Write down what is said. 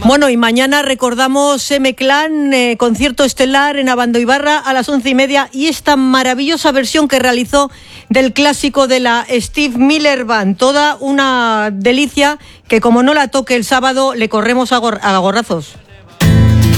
Bueno, y mañana recordamos M-Clan, concierto estelar en Abandoibarra a las 11:30, y esta maravillosa versión que realizó del clásico de la Steve Miller Band. Toda una delicia que, como no la toque el sábado, le corremos a gorrazos.